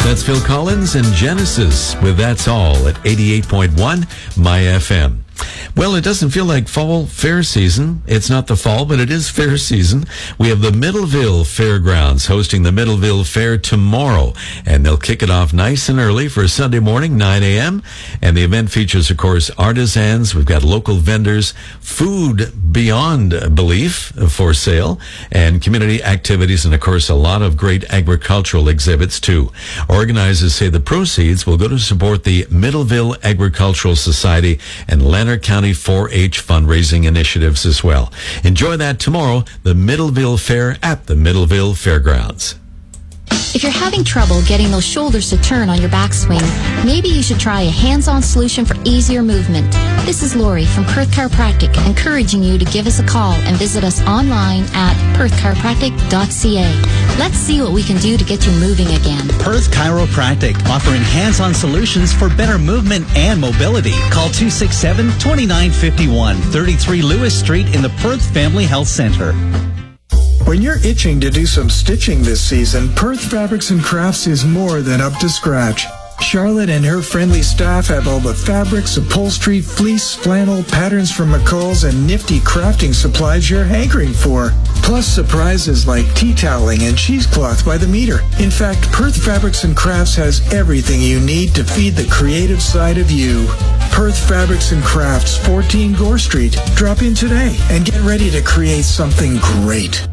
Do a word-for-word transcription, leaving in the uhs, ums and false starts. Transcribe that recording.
That's Phil Collins and Genesis with That's All at eighty-eight point one My F M. Well, it doesn't feel like fall fair season. It's not the fall, but it is fair season. We have the Middleville Fairgrounds hosting the Middleville Fair tomorrow, and they'll kick it off nice and early for Sunday morning, nine a.m. And the event features, of course, artisans. We've got local vendors, food beyond belief for sale, and community activities, and, of course, a lot of great agricultural exhibits, too. Organizers say the proceeds will go to support the Middleville Agricultural Society and Lanark County four H fundraising initiatives as well. Enjoy that tomorrow, the Middleville Fair at the Middleville Fairgrounds. If you're having trouble getting those shoulders to turn on your backswing, maybe you should try a hands-on solution for easier movement. This is Lori from Perth Chiropractic, encouraging you to give us a call and visit us online at perth chiropractic dot c a. Let's see what we can do to get you moving again. Perth Chiropractic, offering hands-on solutions for better movement and mobility. Call two six seven, two nine five one, thirty-three Lewis Street in the Perth Family Health Center. When you're itching to do some stitching this season, Perth Fabrics and Crafts is more than up to scratch. Charlotte and her friendly staff have all the fabrics, upholstery, fleece, flannel, patterns from McCall's, and nifty crafting supplies you're hankering for. Plus surprises like tea toweling and cheesecloth by the meter. In fact, Perth Fabrics and Crafts has everything you need to feed the creative side of you. Perth Fabrics and Crafts, fourteen Gore Street. Drop in today and get ready to create something great.